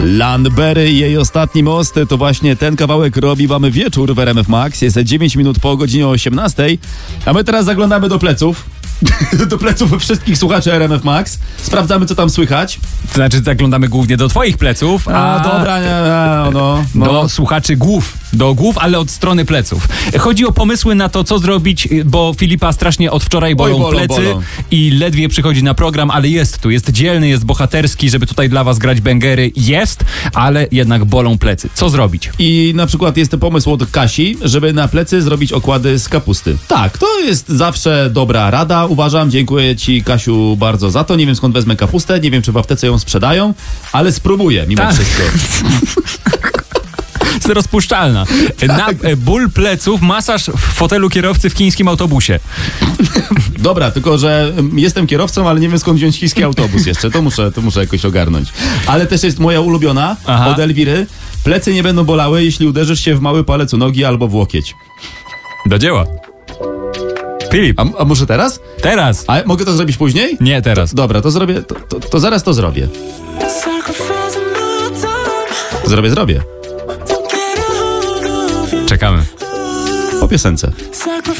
Landberry i jej ostatni most to właśnie ten kawałek robi Mamy Wieczór w RMF Max. Jest 9 minut po godzinie 18, a my teraz zaglądamy do pleców. Do pleców wszystkich słuchaczy RMF Max. Sprawdzamy, co tam słychać. To znaczy, zaglądamy głównie do twoich pleców, Dobra, no. do słuchaczy głów. Do głów, ale od strony pleców. Chodzi o pomysły na to, co zrobić, bo Filipa strasznie od wczoraj bolą plecy i ledwie przychodzi na program, ale jest tu, jest dzielny, jest bohaterski, żeby tutaj dla was grać bęgery. Jest, ale jednak bolą plecy. Co zrobić? I na przykład jest pomysł od Kasi, żeby na plecy zrobić okłady z kapusty. Tak, to jest zawsze dobra rada, uważam. Dziękuję ci, Kasiu, bardzo za to. Nie wiem, skąd wezmę kapustę, nie wiem, czy w aptece ją sprzedają, ale spróbuję mimo wszystko. Jest rozpuszczalna. Na ból pleców, masaż w fotelu kierowcy w chińskim autobusie. Dobra, tylko że jestem kierowcą, ale nie wiem, skąd wziąć chiński autobus jeszcze. To muszę jakoś ogarnąć. Ale też jest moja ulubiona od Elwiry. Plecy nie będą bolały, jeśli uderzysz się w mały palec u nogi albo w łokieć. Do dzieła. Filip. A może teraz? Teraz. A mogę to zrobić później? Nie, teraz. Dobra, to zrobię. To zaraz to zrobię. Zrobię. Czekamy. Po piosence.